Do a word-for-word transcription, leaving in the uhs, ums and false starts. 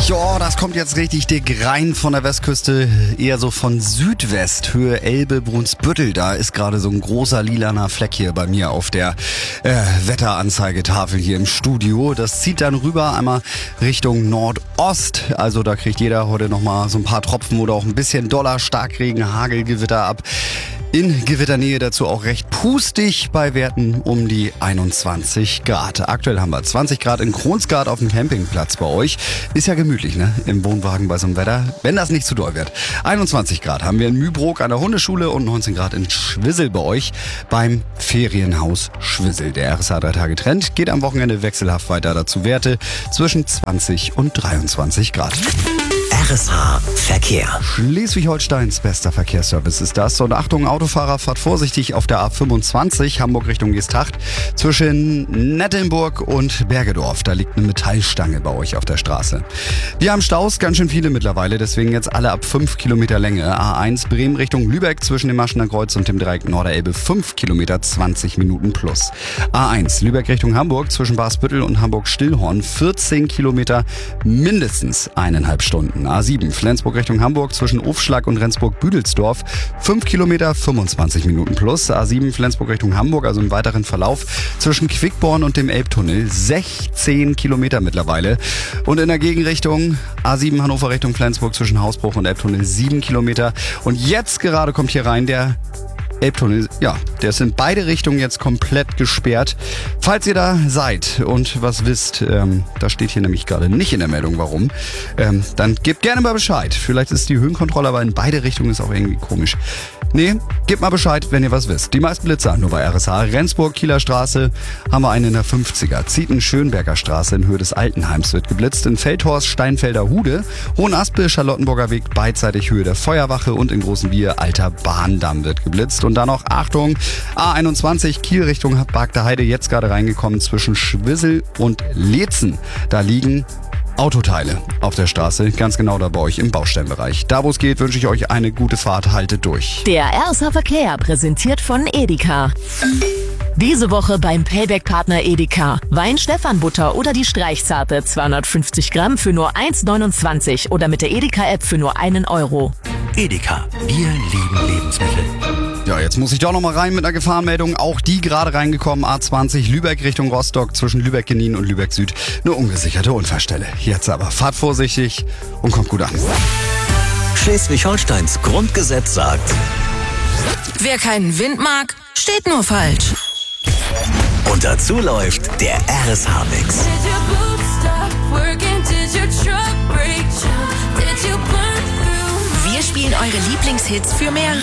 Ja, das kommt jetzt richtig dick rein von der Westküste, eher so von Südwest, Höhe Elbe, Brunsbüttel. Da ist gerade so ein großer lilaner Fleck hier bei mir auf der äh, Wetteranzeigetafel hier im Studio. Das zieht dann rüber einmal Richtung Nordost. Also da kriegt jeder heute nochmal so ein paar Tropfen oder auch ein bisschen doller Starkregen, Hagelgewitter ab. In Gewitternähe dazu auch recht pustig bei Werten um die einundzwanzig Grad. Aktuell haben wir zwanzig Grad in Kronsgaard auf dem Campingplatz bei euch. Ist ja gemütlich, ne? Im Wohnwagen bei so einem Wetter, wenn das nicht zu doll wird. einundzwanzig Grad haben wir in Mühbrook an der Hundeschule und neunzehn Grad in Schwissel bei euch beim Ferienhaus Schwissel. Der R S H drei Tage Trend geht am Wochenende wechselhaft weiter. Dazu Werte zwischen zwanzig und dreiundzwanzig Grad. R S H Verkehr. Schleswig-Holsteins bester Verkehrsservice ist das. Und Achtung, Autofahrer, fahrt vorsichtig auf der A fünfundzwanzig, Hamburg Richtung Geesthacht, zwischen Nettelnburg und Bergedorf. Da liegt eine Metallstange bei euch auf der Straße. Wir haben Staus, ganz schön viele mittlerweile, deswegen jetzt alle ab fünf Kilometer Länge. A eins Bremen Richtung Lübeck zwischen dem Maschener Kreuz und dem Dreieck Norderelbe fünf Kilometer, zwanzig Minuten plus. A eins Lübeck Richtung Hamburg zwischen Basbüttel und Hamburg-Stillhorn vierzehn Kilometer, mindestens eineinhalb Stunden. A sieben Flensburg Richtung Hamburg zwischen Ofschlag und Rendsburg-Büdelsdorf fünf Kilometer, fünfundzwanzig Minuten plus. A sieben Flensburg Richtung Hamburg, also im weiteren Verlauf zwischen Quickborn und dem Elbtunnel sechzehn Kilometer mittlerweile. Und in der Gegenrichtung A sieben Hannover Richtung Flensburg zwischen Hausbruch und Elbtunnel sieben Kilometer. Und jetzt gerade kommt hier rein der Elbtunnel, ja, der ist in beide Richtungen jetzt komplett gesperrt. Falls ihr da seid und was wisst, ähm, das steht hier nämlich gerade nicht in der Meldung, warum, ähm, dann gebt gerne mal Bescheid. Vielleicht ist die Höhenkontrolle, aber in beide Richtungen ist auch irgendwie komisch. Nee, gebt mal Bescheid, wenn ihr was wisst. Die meisten Blitzer nur bei R S H. Rendsburg, Kieler Straße haben wir einen in der fünfziger. Zieten, Schönberger Straße in Höhe des Altenheims wird geblitzt. In Feldhorst, Steinfelder Hude, Hohenaspel, Charlottenburger Weg, beidseitig Höhe der Feuerwache und in Großen Bier, Alter Bahndamm wird geblitzt. Und dann noch, Achtung, A einundzwanzig, Kiel Richtung Bagder Heide, jetzt gerade reingekommen zwischen Schwissel und Leetzen. Da liegen Autoteile auf der Straße, ganz genau da bei euch im Baustellenbereich. Da wo es geht, wünsche ich euch eine gute Fahrt, haltet durch. Der R S H Verkehr präsentiert von Edeka. Diese Woche beim Payback-Partner Edeka. Wein-Stefan-Butter oder die Streichzarte zweihundertfünfzig Gramm für nur eins neunundzwanzig oder mit der Edeka-App für nur einen Euro. Edeka, wir lieben Lebensmittel. Ja, jetzt muss ich doch noch mal rein mit einer Gefahrenmeldung. Auch die gerade reingekommen. A zwanzig Lübeck Richtung Rostock zwischen Lübeck-Genin und Lübeck-Süd. Eine ungesicherte Unfallstelle. Jetzt aber fahrt vorsichtig und kommt gut an. Schleswig-Holsteins Grundgesetz sagt: Wer keinen Wind mag, steht nur falsch. Und dazu läuft der R S H-Mix. Wir spielen eure Lieblingshits für mehr